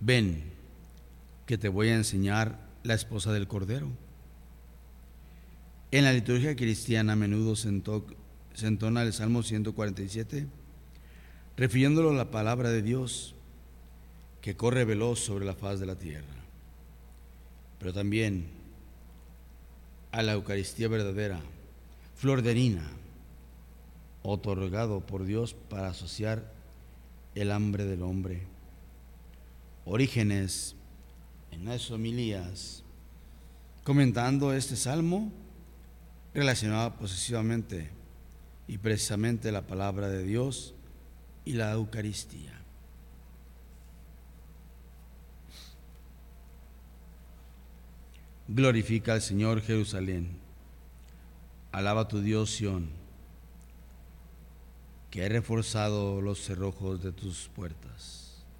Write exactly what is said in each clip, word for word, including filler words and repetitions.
Ven, que te voy a enseñar la esposa del Cordero. En la liturgia cristiana a menudo se, ento, se entona el Salmo ciento cuarenta y siete, refiriéndolo a la palabra de Dios, que corre veloz sobre la faz de la tierra, pero también a la Eucaristía verdadera, flor de harina, otorgado por Dios para asociar el hambre del hombre. Orígenes, en las homilías, comentando este salmo, relacionaba posesivamente y precisamente la palabra de Dios y la Eucaristía. Glorifica al Señor Jerusalén, alaba a tu Dios Sión, que he reforzado los cerrojos de tus puertas.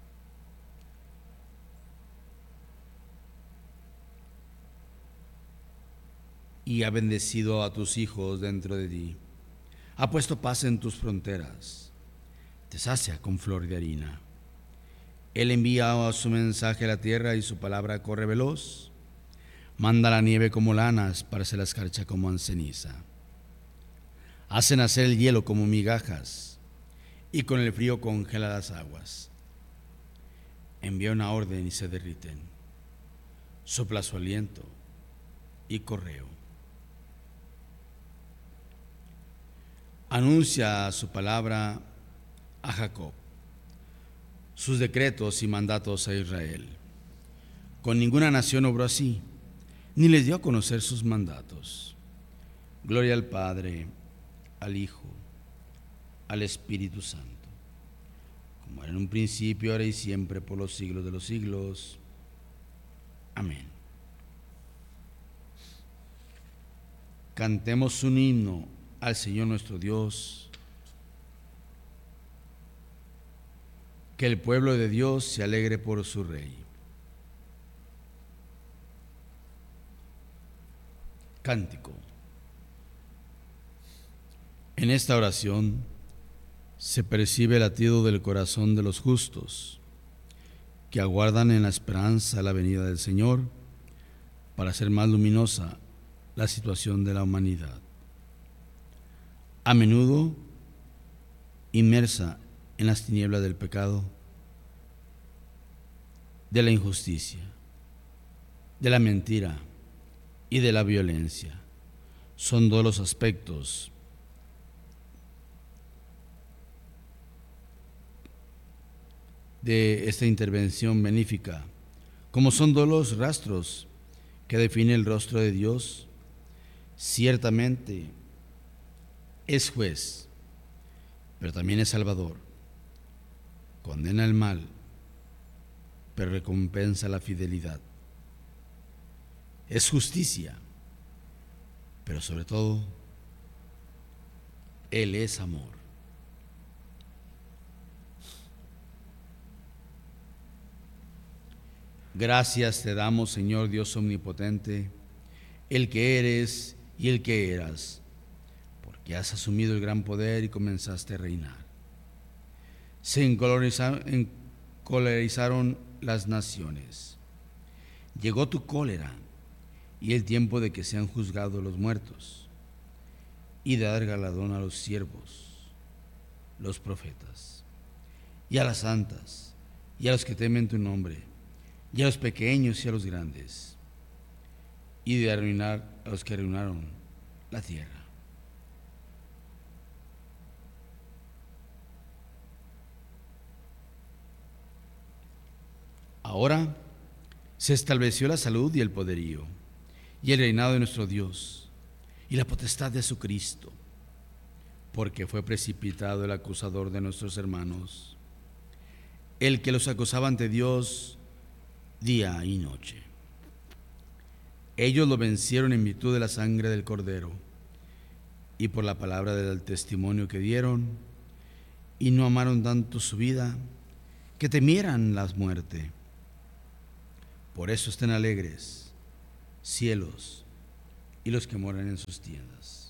Y ha bendecido a tus hijos dentro de ti, ha puesto paz en tus fronteras, te sacia con flor de harina. Él envía su mensaje a la tierra y su palabra corre veloz. Manda la nieve como lana, esparce la escarcha como en ceniza. Hace nacer el hielo como migajas, y con el frío congela las aguas. Envía una orden y se derriten. Sopla su aliento y correo. Anuncia su palabra a Jacob, sus decretos y mandatos a Israel. Con ninguna nación obró así, ni les dio a conocer sus mandatos. Gloria al Padre, al Hijo, al Espíritu Santo, como era en un principio, ahora y siempre, por los siglos de los siglos. Amén. Cantemos un himno al Señor nuestro Dios. Que el pueblo de Dios se alegre por su Rey. Cántico. En esta oración se percibe el latido del corazón de los justos, que aguardan en la esperanza la venida del Señor para hacer más luminosa la situación de la humanidad, a menudo inmersa en las tinieblas del pecado, de la injusticia, de la mentira y de la violencia. Son dos los aspectos de esta intervención benéfica, como son dos los rastros que define el rostro de Dios. Ciertamente es juez, pero también es salvador. Condena el mal, pero recompensa la fidelidad. Es justicia, pero sobre todo, Él es amor. Gracias te damos, Señor Dios omnipotente, el que eres y el que eras, porque has asumido el gran poder y comenzaste a reinar. Se encolerizaron las naciones. Llegó tu cólera y el tiempo de que sean juzgados los muertos y de dar galardón a los siervos, los profetas, y a las santas, y a los que temen tu nombre, y a los pequeños y a los grandes, y de arruinar a los que arruinaron la tierra. Ahora se estableció la salud y el poderío, y el reinado de nuestro Dios, y la potestad de su Cristo, porque fue precipitado el acusador de nuestros hermanos, el que los acusaba ante Dios día y noche. Ellos lo vencieron en virtud de la sangre del Cordero y por la palabra del testimonio que dieron, y no amaron tanto su vida que temieran la muerte. Por eso estén alegres cielos y los que moran en sus tiendas.